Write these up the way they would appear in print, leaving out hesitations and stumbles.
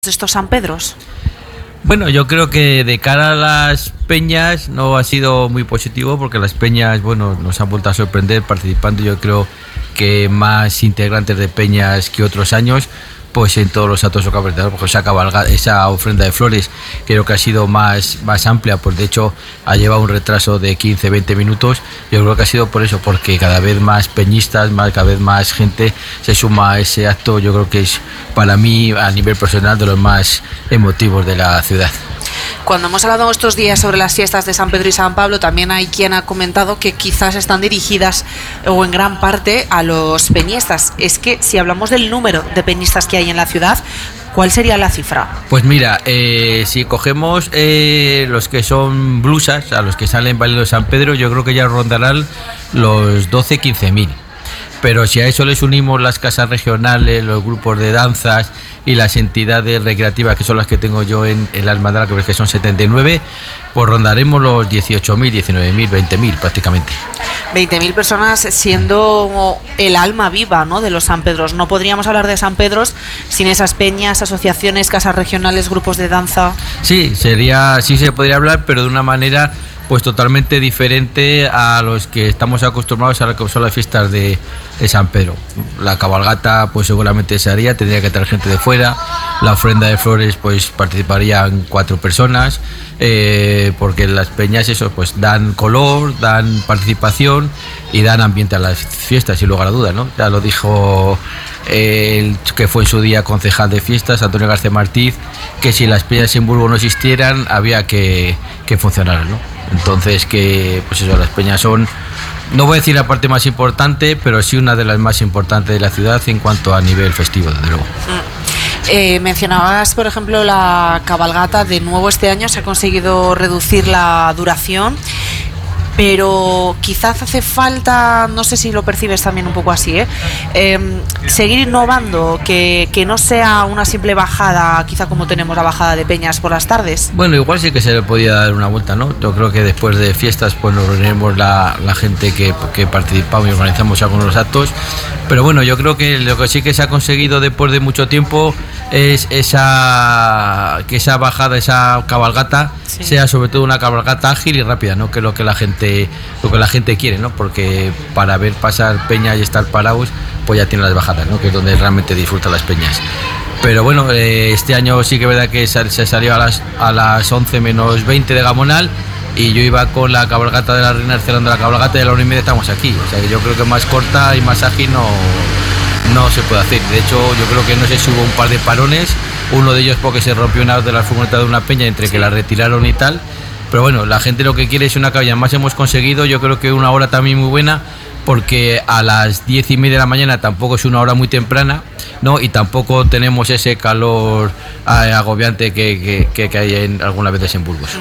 estos San Pedros? Bueno, yo creo que de cara a las peñas no ha sido muy positivo, porque las peñas, bueno, nos han vuelto a sorprender participando, yo creo que más integrantes de peñas que otros años, pues en todos los actos cabalgados, porque esa ofrenda de flores creo que ha sido más amplia, pues de hecho ha llevado un retraso de 15-20 minutos. Yo creo que ha sido por eso, porque cada vez más peñistas, cada vez más gente se suma a ese acto. Yo creo que es, para mí, a nivel profesional, de los más emotivos de la ciudad. Cuando hemos hablado estos días sobre las fiestas de San Pedro y San Pablo, también hay quien ha comentado que quizás están dirigidas o en gran parte a los peñistas. Es que si hablamos del número de peñistas que hay en la ciudad, ¿cuál sería la cifra? Pues mira, si cogemos los que son blusas, a los que salen bailando San Pedro, yo creo que ya rondarán los 12-15 mil. Pero si a eso les unimos las casas regionales, los grupos de danzas y las entidades recreativas, que son las que tengo yo en la hermandad, que son 79, pues rondaremos los 18.000, 19.000, 20.000 prácticamente. 20.000 personas siendo el alma viva, ¿no?, de los San Pedros. No podríamos hablar de San Pedros sin esas peñas, asociaciones, casas regionales, grupos de danza. Sí, sí se podría hablar, pero de una manera pues totalmente diferente a los que estamos acostumbrados a lo que son las fiestas de San Pedro. La cabalgata pues seguramente se haría, tendría que traer gente de fuera. La ofrenda de flores pues participarían 4 personas, porque las peñas eso pues dan color, dan participación y dan ambiente a las fiestas, sin lugar a duda, ¿no? Ya lo dijo el que fue en su día concejal de fiestas, Antonio García Martínez, que si las peñas en Burgos no existieran había que funcionar, ¿no? Entonces, que pues eso, las peñas son, no voy a decir la parte más importante, pero sí una de las más importantes de la ciudad en cuanto a nivel festivo, desde luego. Mencionabas, por ejemplo, la cabalgata. De nuevo este año se ha conseguido reducir la duración, pero quizás hace falta, no sé si lo percibes también un poco así, seguir innovando, que no sea una simple bajada, quizá como tenemos la bajada de peñas por las tardes. Bueno, igual sí que se le podía dar una vuelta, ¿no? Yo creo que después de fiestas pues nos reuniremos la gente que participamos y organizamos algunos actos, pero bueno, yo creo que lo que sí que se ha conseguido después de mucho tiempo es que esa bajada, esa cabalgata, sí, sea sobre todo una cabalgata ágil y rápida, ¿no? Que es lo que la gente quiere, ¿no? Porque para ver pasar peñas y estar parados, pues ya tiene las bajadas, ¿no? Que es donde realmente disfrutan las peñas. Pero bueno, este año sí que es verdad que se salió a las 11 menos 20 de Gamonal, y yo iba con la cabalgata de la Reina cerrando la cabalgata, y a la 1:30 estamos aquí. O sea que yo creo que más corta y más ágil no se puede hacer. De hecho, yo creo que no sé si hubo un par de parones, uno de ellos porque se rompió una de las furgonetas de una peña entre que la retiraron y tal. Pero bueno, la gente lo que quiere es una caballa. Más hemos conseguido, yo creo que una hora también muy buena, porque a las 10:30 de la mañana tampoco es una hora muy temprana, ¿no? Y tampoco tenemos ese calor agobiante que hay algunas veces en Burgos.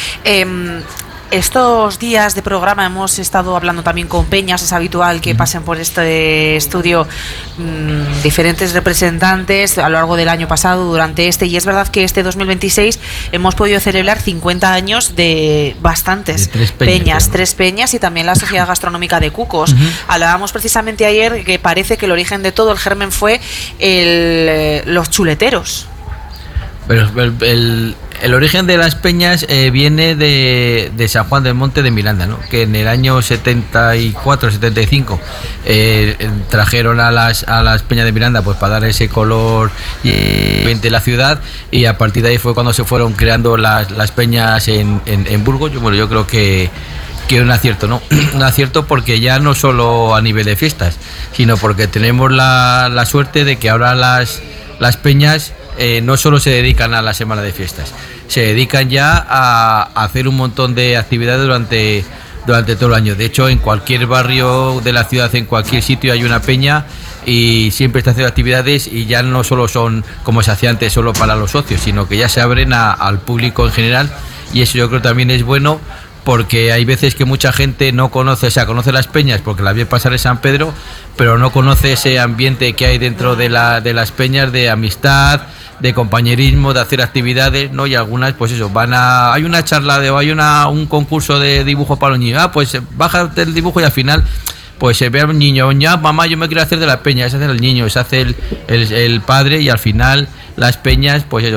Estos días de programa hemos estado hablando también con peñas. Es habitual que pasen por este estudio diferentes representantes a lo largo del año pasado, durante y es verdad que este 2026 hemos podido celebrar 50 años de bastantes de 3 peñas y también la Sociedad Gastronómica de Cucos. Hablábamos precisamente ayer que parece que el origen de todo, el germen, fue los chuleteros. Pero el origen de las peñas viene de San Juan del Monte de Miranda, ¿no? Que en el año 74-75 trajeron a las peñas de Miranda pues para dar ese color de la ciudad, y a partir de ahí fue cuando se fueron creando las peñas en Burgos. Yo creo que un acierto, ¿no? Un acierto porque ya no solo a nivel de fiestas, sino porque tenemos la suerte de que ahora las peñas no solo se dedican a la semana de fiestas, se dedican ya a hacer un montón de actividades durante todo el año. De hecho, en cualquier barrio de la ciudad, en cualquier sitio hay una peña, y siempre está haciendo actividades, y ya no solo son, como se hacía antes, solo para los socios, sino que ya se abren al público en general, y eso yo creo también es bueno, porque hay veces que mucha gente no conoce, o sea, conoce las peñas porque las ve pasar en San Pedro, pero no conoce ese ambiente que hay dentro de las peñas, de amistad, de compañerismo, de hacer actividades, ¿no? Y algunas, pues eso, hay una charla hay un concurso de dibujo para los niños, pues bájate el dibujo, y al final pues se ve a un niño, ya mamá, yo me quiero hacer de la peña, se hace el niño, se hace el padre, y al final las peñas, pues eso,